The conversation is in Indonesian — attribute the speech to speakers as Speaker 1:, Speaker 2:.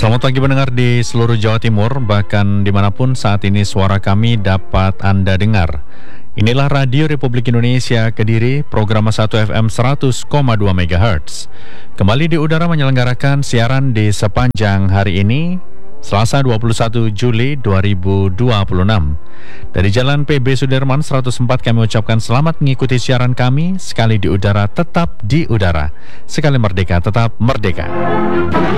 Speaker 1: Selamat pagi pendengar di seluruh Jawa Timur, bahkan dimanapun saat ini suara kami dapat Anda dengar. Inilah Radio Republik Indonesia Kediri, program 1 FM 100,2 MHz. Kembali di udara menyelenggarakan siaran di sepanjang hari ini, Selasa 21 Juli 2026. Dari Jalan PB Sudirman 104 kami ucapkan selamat mengikuti siaran kami. Sekali di udara, tetap di udara. Sekali merdeka, tetap merdeka.